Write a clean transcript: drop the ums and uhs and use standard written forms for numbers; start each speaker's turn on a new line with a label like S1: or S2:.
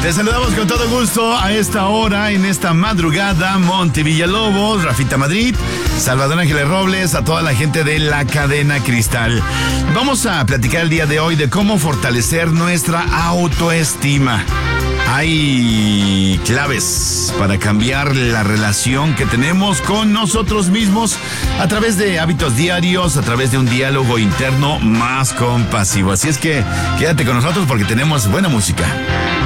S1: Te saludamos con todo gusto a esta hora, en esta madrugada. Monty Villalobos, Rafita Madrid, Salvador Ángeles Robles, a toda la gente de la cadena Cristal. Vamos a platicar el día de hoy de cómo fortalecer nuestra autoestima. Hay claves para cambiar la relación que tenemos con nosotros mismos a través de hábitos diarios, a través de un diálogo interno más compasivo. Así es que quédate con nosotros porque tenemos buena música.